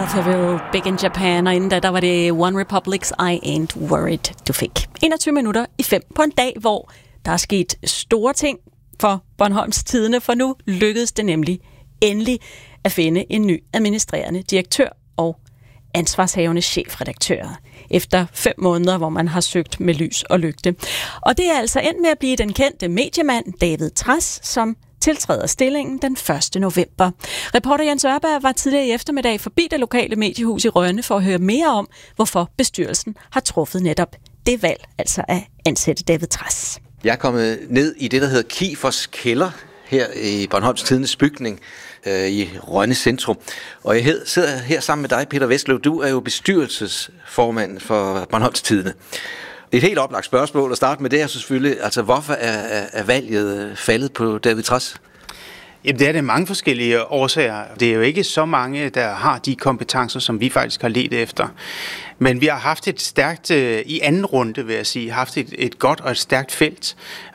Alphaville, Big in Japan, og inden da, der var det One Republic's I Ain't Worried, du fik. 21 minutter i 5 på en dag, hvor der er sket store ting for Bornholms Tidende, for nu lykkedes det nemlig endelig at finde en ny administrerende direktør og ansvarshavende chefredaktør. Efter 5 måneder, hvor man har søgt med lys og lygte. Og det er altså endt med at blive den kendte mediemand David Trads, som tiltræder stillingen den 1. november. Reporter Jens Ørberg var tidligere i eftermiddag forbi det lokale mediehus i Rønne for at høre mere om, hvorfor bestyrelsen har truffet netop det valg, altså at ansætte David Trads. Jeg er kommet ned i det, der hedder Kiefers Kælder, her i Bornholms Tidendes bygning i Rønne Centrum. Og jeg sidder her sammen med dig, Peter Vestløv. Du er jo bestyrelsesformand for Bornholms Tidende. Et helt oplagt spørgsmål at starte med det er selvfølgelig, altså hvorfor er valget faldet på David Trads? Jamen, det er det mange forskellige årsager. Det er jo ikke så mange, der har de kompetencer, som vi faktisk har ledt efter. Men vi har haft et stærkt, i anden runde vil jeg sige, haft et godt og et stærkt felt.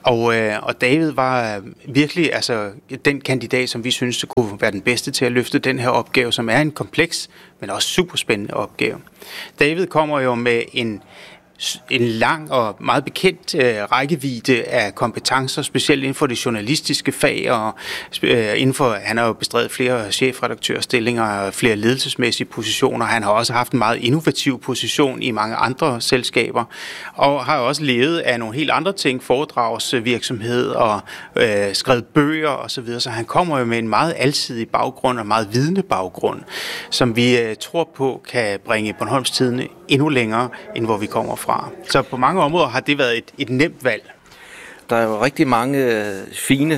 Og David var virkelig altså den kandidat, som vi synes kunne være den bedste til at løfte den her opgave, som er en kompleks, men også superspændende opgave. David kommer jo med en lang og meget bekendt rækkevidde af kompetencer, specielt inden for det journalistiske fag, og han har jo bestredet flere chefredaktørstillinger og flere ledelsesmæssige positioner. Han har også haft en meget innovativ position i mange andre selskaber, og har også levet af nogle helt andre ting, foredragsvirksomhed og skrevet bøger osv., så han kommer jo med en meget alsidig baggrund og meget vidende baggrund, som vi tror på kan bringe Bornholms Tidende endnu længere, end hvor vi kommer fra. Så på mange områder har det været et nemt valg. Der er jo rigtig mange fine,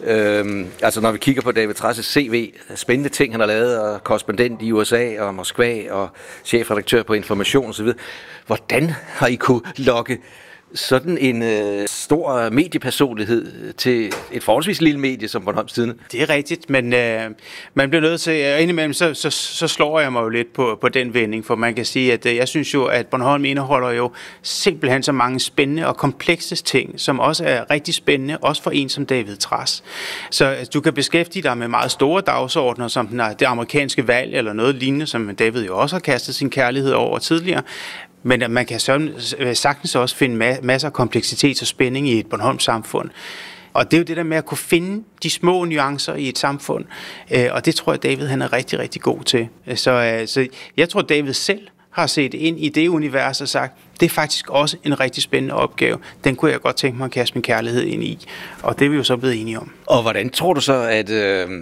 altså når vi kigger på David Trads' CV, spændende ting, han har lavet, og korrespondent i USA og Moskva, og chefredaktør på Information osv. Hvordan har I kunne lokke sådan en stor mediepersonlighed til et forholdsvis lille medie som Bornholms Tidende? Det er rigtigt, men man bliver nødt til, indimellem så slår jeg mig jo lidt på den vending, for man kan sige, at jeg synes jo, at Bornholm indeholder jo simpelthen så mange spændende og komplekse ting, som også er rigtig spændende, også for en som David Trads. Så du kan beskæftige dig med meget store dagsordner, som det amerikanske valg eller noget lignende, som David jo også har kastet sin kærlighed over tidligere. Men man kan sagtens også finde masser af kompleksitet og spænding i et Bornholms samfund. Og det er jo det der med at kunne finde de små nuancer i et samfund. Og det tror jeg, David han er rigtig, rigtig god til. Så jeg tror, David selv har set ind i det univers og sagt, det er faktisk også en rigtig spændende opgave. Den kunne jeg godt tænke mig at kaste min kærlighed ind i. Og det er vi jo så blevet enige om. Og hvordan tror du så, at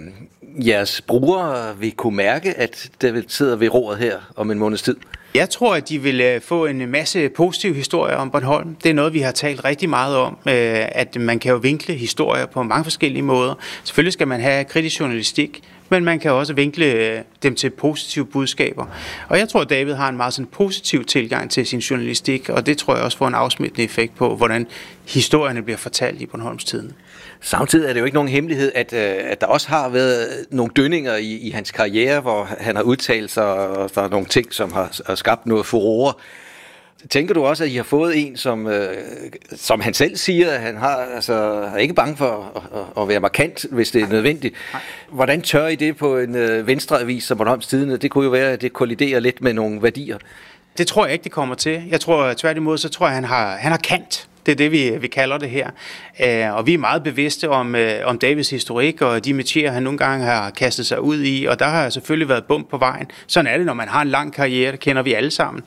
jeres brugere vil kunne mærke, at David sidder ved roret her om en måneds tid? Jeg tror, at de vil få en masse positive historier om Bornholm. Det er noget, vi har talt rigtig meget om, at man kan jo vinkle historier på mange forskellige måder. Selvfølgelig skal man have kritisk journalistik, men man kan også vinkle dem til positive budskaber. Og jeg tror, at David har en meget sådan positiv tilgang til sin journalistik, og det tror jeg også får en afsmittende effekt på, hvordan historierne bliver fortalt i Bornholms Tidende. Samtidig er det jo ikke nogen hemmelighed, at der også har været nogle dønninger i hans karriere, hvor han har udtalt sig, og der er nogle ting, som har skabt noget furore. Tænker du også, at I har fået en, som han selv siger, at han er ikke bange for at være markant, hvis det er nødvendigt? Nej. Hvordan tør I det på en venstreavis som Bornholms Tidende? Det kunne jo være, at det kolliderer lidt med nogle værdier. Det tror jeg ikke, det kommer til. Jeg tror tværtimod, så tror jeg, han har kant. Det er det, vi kalder det her. Og vi er meget bevidste om Davids historik og de metier, han nogle gange har kastet sig ud i. Og der har selvfølgelig været bump på vejen. Sådan er det, når man har en lang karriere. Det kender vi alle sammen.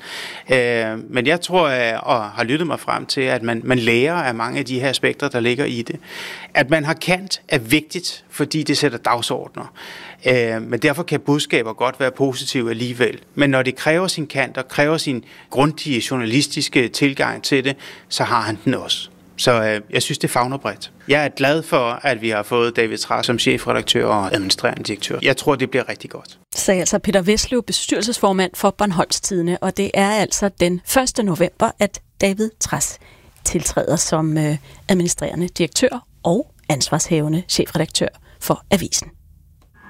Men jeg tror, og har lyttet mig frem til, at man lærer af mange af de her aspekter, der ligger i det. At man har kant er vigtigt, fordi det sætter dagsordner. Men derfor kan budskaber godt være positive alligevel. Men når det kræver sin kant og kræver sin grundige journalistiske tilgang til det, så har han den også. Så jeg synes, det favner bredt. Jeg er glad for, at vi har fået David Trads som chefredaktør og administrerende direktør. Jeg tror, det bliver rigtig godt. Sagde altså Peter Vestløv, bestyrelsesformand for Bornholms Tidende, og det er altså den 1. november, at David Trads tiltræder som administrerende direktør og ansvarshavende chefredaktør for avisen.